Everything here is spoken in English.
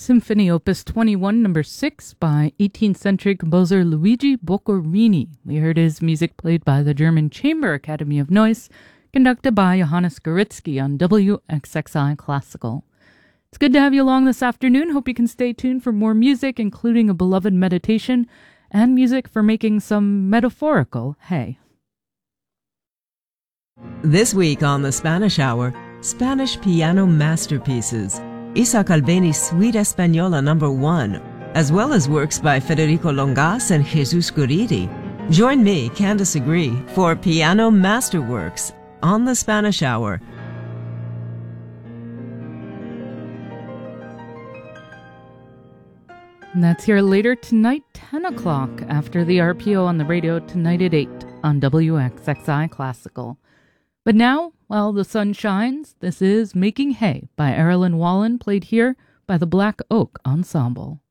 Symphony Opus 21, number 6, by 18th century composer Luigi Boccherini. We heard his music played by the German Chamber Academy of Noise, conducted by Johannes Goritsky on WXXI Classical. It's good to have you along this afternoon. Hope you can stay tuned for more music, including a beloved meditation and music for making some metaphorical hay. This week on the Spanish Hour, Spanish piano masterpieces, Isaac Albeni's Suite Española No. 1, as well as works by Federico Longas and Jesus Guridi. Join me, Candice Agree, for Piano Masterworks on the Spanish Hour. And that's here later tonight, 10 o'clock, after the RPO on the radio tonight at 8 on WXXI Classical. But now, while the sun shines, this is Making Hay by Erilyn Wallen, played here by the Black Oak Ensemble.